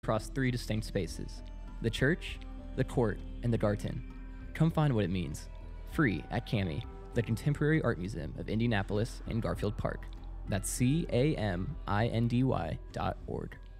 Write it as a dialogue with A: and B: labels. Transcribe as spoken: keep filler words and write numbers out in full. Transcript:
A: across three distinct spaces: the church, the court, and the Garten. Come find what it means. Free at CAMI, the Contemporary Art Museum of Indianapolis in Garfield Park. That's C A M I N D Y dot org.